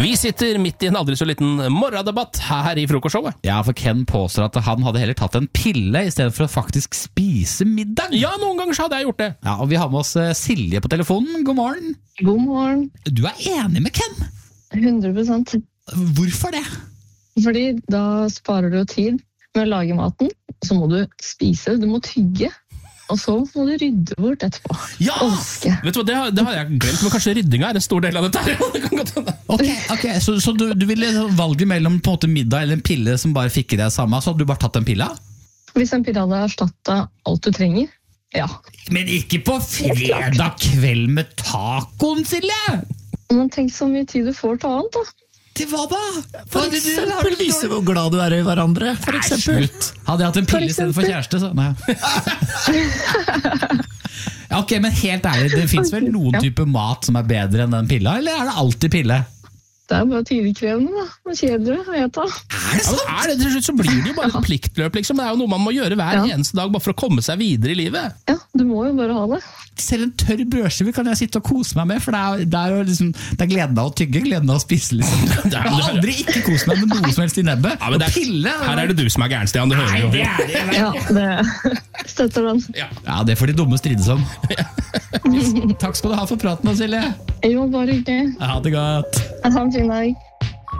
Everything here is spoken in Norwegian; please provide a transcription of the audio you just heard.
Vi sitter midt i en aldri så liten morgendebatt her i frokostshowet. Ja, for Ken påstår at han hadde heller tatt en pille i stedet for å faktisk spise middag. Ja, noen ganger så hadde jeg gjort det. Ja, og vi har med oss Silje på telefonen. God morgen. God morgen. Du enig med Ken? 100%. Hvorfor det? Fordi da sparer du jo tid med å lage maten, så må du spise, du må tygge, og så må du rydde bort etterpå. Ja! Og vaske. Vet du hva, det har jeg glemt, men kanskje ryddinga er en stor del av dette her. Det kan godt hende. Ok, så du ville valget mellom på en måte middag eller en pille som bare fikk i deg samme, så hadde du bare tatt en pille? Hvis en pille hadde erstattet alt du trenger, ja. Men ikke på fredag kveld med tacoen, Silje! Men tenk så mye tid du får til annet da. Til hva da? For eksempel vise hvor glad du er i hverandre, for eksempel. Hadde jeg hatt en pille i stedet for kjæreste, så nei. Ja, ok, men helt ærlig, det finnes vel noen type mat som er bedre enn den pilla, eller er det alltid pille? Det er bare tidligkrevende da, og kjedelig, vet jeg. Er det sant? Ja, til slutt så blir det jo bare et pliktløp, liksom. Det er jo noe man må gjøre hver eneste dag bare for å komme seg videre i livet. Ja, du må jo bare ha det. Selv en tørr brødskive kan jeg sitte og kose meg med, for det er jo liksom, det er gleden av å tygge, gleden av å spise, liksom. Jeg har aldri ikke kost meg med noe som helst i nebbet. Ja, men og pille... Her er det du som er gæren, Stian, du hører jo. det er det. Ja, det støtter den. Ja, det får de dumme strides om. Takk skal du ha for praten, Silje. Jo, bare ikke. Ha det godt. Ha en fin dag.